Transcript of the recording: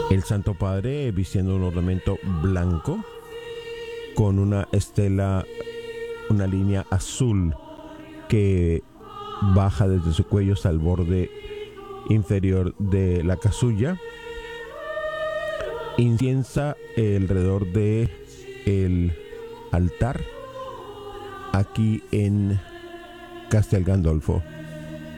El Santo Padre vistiendo un ornamento blanco con una estela, una línea azul que baja desde su cuello hasta el borde inferior de la casulla. Inciensa alrededor de el altar aquí en Castel Gandolfo.